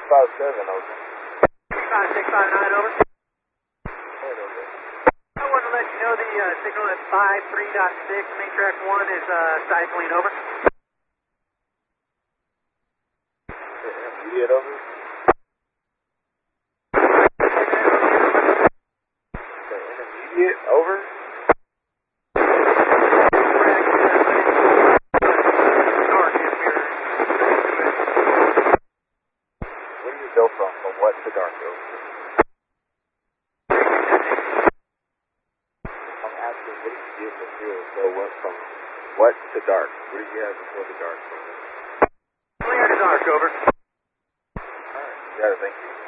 657, over. 5659, over. Head over. I want to let you know the signal at 53.6, main track 1 is cycling, over. Intermediate, over. Intermediate, over. Where do you go from what to dark, over? I'm asking, what do you get from here? So what from what to dark? What do you have before the dark? Clear to dark, over. Alright, got it, thank you.